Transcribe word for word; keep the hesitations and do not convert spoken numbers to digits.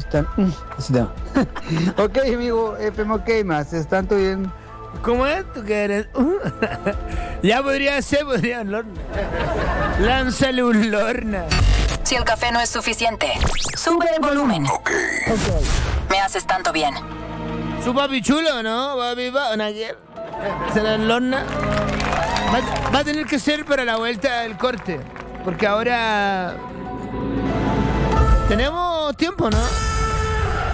Están, así no. Ok, amigo, F M, ok, más. ¿Están todo bien? ¿Cómo es? ¿Tú qué eres? Ya podría ser, podría un Lorna. Lánzale un Lorna. Si el café no es suficiente, sube el volumen. Ok. Me haces tanto bien. Su papi chulo, ¿no? Papi, pa, una que- ¿será el Lorna? Va, va a tener que ser para la vuelta del corte. Porque ahora... Tenemos tiempo, ¿no?